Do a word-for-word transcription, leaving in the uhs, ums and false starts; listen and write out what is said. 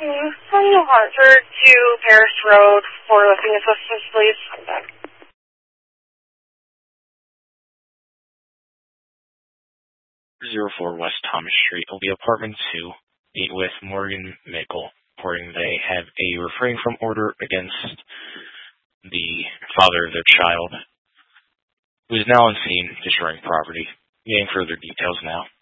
Mm, from New Hartford to Paris Road for lifting assistance, please. zero four West Thomas Street will be apartment two. Meet with Morgan Mickle, reporting they have a refrain from order against the father of their child, who is now on scene destroying property. Getting further details now.